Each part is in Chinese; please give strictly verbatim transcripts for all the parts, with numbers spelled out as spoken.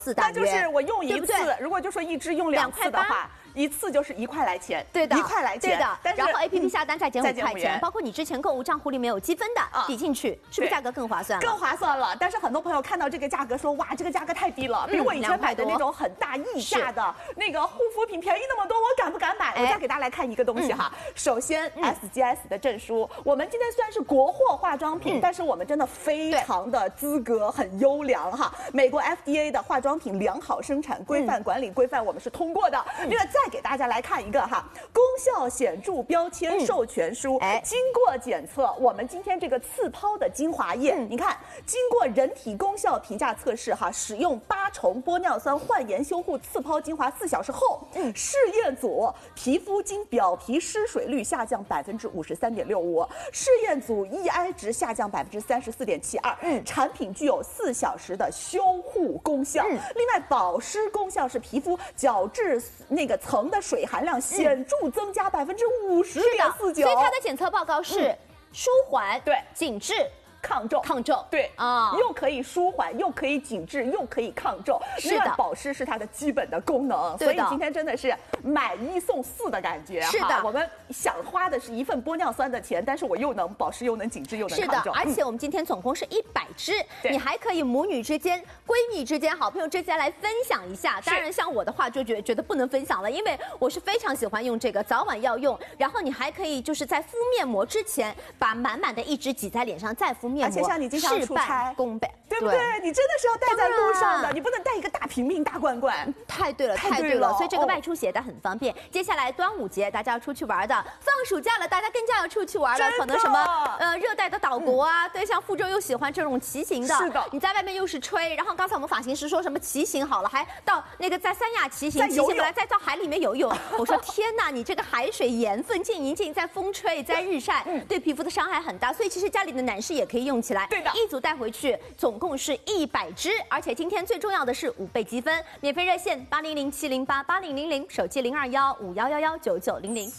四大约， 那就是我用一次， 对对， 如果就说一支用两次的话。一次就是一块来钱， 对的， 一块来钱， 对的。 但是然后 A P P 下单再减五块钱， 元包括你之前购物账户里面有积分的，啊、抵进去，是不是价格更划算了？ 更划算了。但是很多朋友看到这个价格说，哇，这个价格太低了，比我以前买的那种很大溢价的那个护肤品便宜那么多，我敢不敢买？我再给大家来看一个东西哈。嗯、首先 S G S 的证书，我们今天虽然是国货化妆品，嗯、但是我们真的非常的资格很优良哈。美国 F D A 的化妆品良好生产规范管理规范我们是通过的。另外再给大家来看。一个哈，功效显著标签授权书，哎、嗯，经过检测，我们今天这个次抛的精华液，嗯、你看，经过人体功效评价测试哈，使用八重玻尿酸焕颜修护次抛精华四小时后，嗯，试验组皮肤经表皮失水率下降百分之五十三点六五，试验组 E I 值下降百分之三十四点七二，嗯，产品具有四小时的修护功效，嗯、另外保湿功效是皮肤角质那个层的水含量。显著增加百分之五十点四九， 所以它的检测报告是舒缓、 对紧致。 抗皱， 抗皱， 对啊，又可以舒缓，又可以紧致，又可以抗皱。 是的， 保湿是它的基本的功能。所以今天真的是买一送四的感觉。 是的， 我们想花的是一份玻尿酸的钱，但是我又能保湿，又能紧致，又能抗皱。 是的，而且我们今天总共是一百支，你还可以母女之间、闺蜜之间、好朋友之间来分享一下。当然，像我的话就觉觉得不能分享了，因为我是非常喜欢用这个，早晚要用。然后你还可以就是在敷面膜之前，把满满的一支挤在脸上，再敷面膜。 而且像你经常出差， 功倍， 对不对？你真的是要带在路上的，你不能带一个大瓶瓶、大罐罐。 太对了，太对了，所以这个外出携带很方便。接下来端午节大家要出去玩的，放暑假了，大家更加要出去玩了，可能什么呃热带的岛国啊，对，像福州又喜欢这种骑行的， 是的。 你在外面又是吹，然后刚才我们发型师说什么骑行好了，还到那个在三亚骑行，骑行回来再到海里面游泳。我说天哪，你这个海水盐分进一进，在风吹，在日晒，对皮肤的伤害很大。所以其实家里的男士也可以用起来。 对的， 一组带回去，总共是一百支，而且今天最重要的是五倍积分，免费热线八零零七零八八零零零，手机零二幺五幺幺幺九九零零。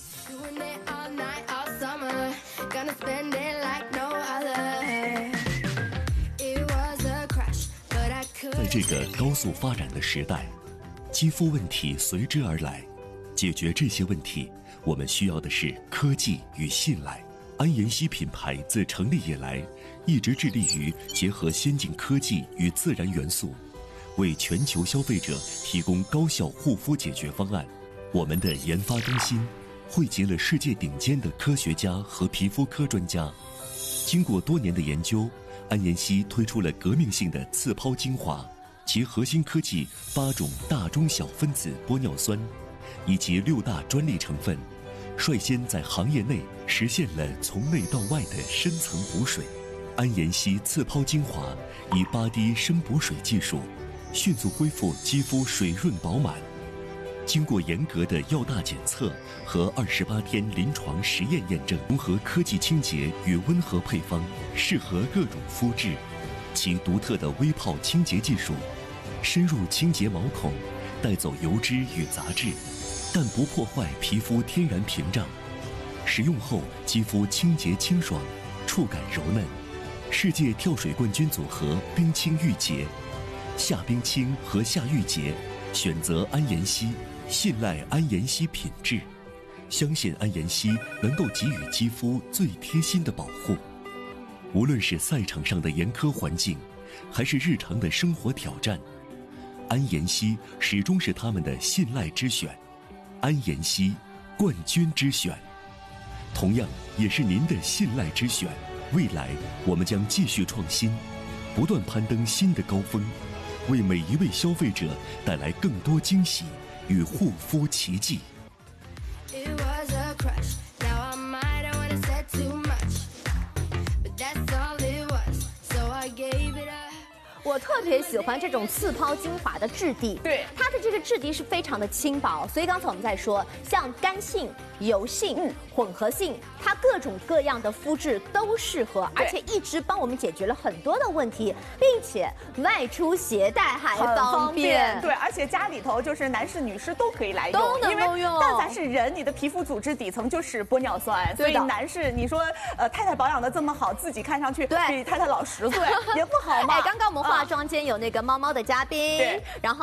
在这个高速发展的时代，肌肤问题随之而来，解决这些问题，我们需要的是科技与信赖。安妍希品牌自成立以来，一直致力于结合先进科技与自然元素，为全球消费者提供高效护肤解决方案。我们的研发中心汇集了世界顶尖的科学家和皮肤科专家，经过多年的研究，安妍希推出了革命性的次抛精华，其核心科技八种大中小分子玻尿酸，以及六大专利成分，率先在行业内实现了从内到外的深层补水。安妍希次抛精华以八滴深补水技术，迅速恢复肌肤水润饱满。经过严格的药大检测和二十八天临床实验验证，融合科技清洁与温和配方，适合各种肤质。其独特的微泡清洁技术，深入清洁毛孔，带走油脂与杂质，但不破坏皮肤天然屏障。使用后肌肤清洁清爽，触感柔嫩。世界跳水冠军组合冰清玉洁，夏冰清和夏玉洁，选择安妍希，信赖安妍希品质，相信安妍希能够给予肌肤最贴心的保护。无论是赛场上的严苛环境，还是日常的生活挑战，安妍希始终是他们的信赖之选，安妍希冠军之选，同样也是您的信赖之选。未来我们将继续创新，不断攀登新的高峰，为每一位消费者带来更多惊喜与护肤奇迹。 我特别喜欢这种次抛精华的质地， 对它的这个质地是非常的轻薄，所以刚才我们在说，像干性、油性、嗯、混合性，它各种各样的肤质都适合，而且一直帮我们解决了很多的问题，并且外出携带还方便。 片， 对，而且家里头就是男士、女士都可以来用， 都能够用。 但凡是人，你的皮肤组织底层就是玻尿酸，所以男士，你说呃太太保养的这么好，自己看上去比太太老十岁也不好嘛。 哎，刚刚我们化妆间有那个猫猫的嘉宾，然后。